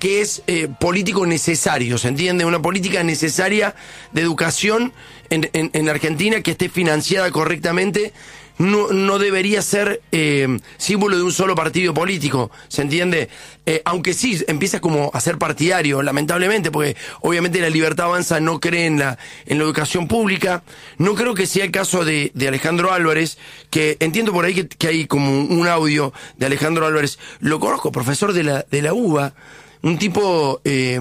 que es político necesario, ¿se entiende? Una política necesaria de educación en Argentina que esté financiada correctamente. No debería ser símbolo de un solo partido político, ¿se entiende? Aunque sí empieza como a ser partidario, lamentablemente, porque obviamente la Libertad Avanza no cree en la educación pública. No creo que sea el caso de Alejandro Álvarez, que entiendo por ahí que hay como un audio de Alejandro Álvarez. Lo conozco, profesor de la UBA, un tipo